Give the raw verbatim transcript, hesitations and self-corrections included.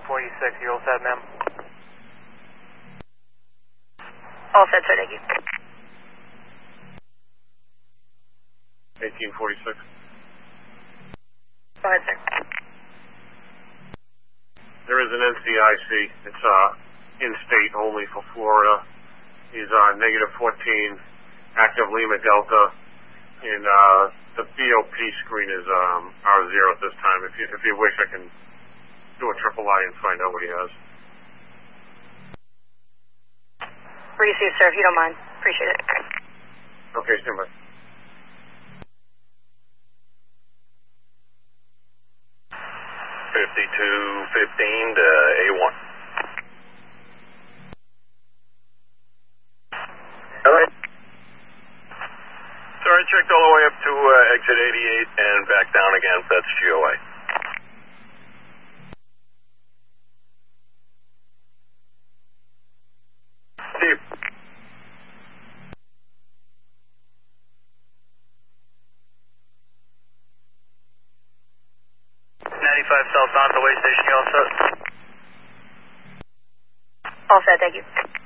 forty-six, you all set, ma'am? All set, sir, thank you. eighteen forty-six. Go ahead, sir. There is an N C I C. It's uh, in-state only for Florida. He's uh, negative fourteen, active Lima Delta, and uh, the B O P screen is um, R zero at this time. If you, if you wish, I can do a triple I and find out what he has. Receive, sir, if you don't mind. Appreciate it. Okay, stand by. fifty-two fifteen to A one. All right. Sir, I checked all the way up to uh, exit eighty-eight and back down again. That's G O A. Steve. ninety-five southbound at the way station, you all set? All set, thank you.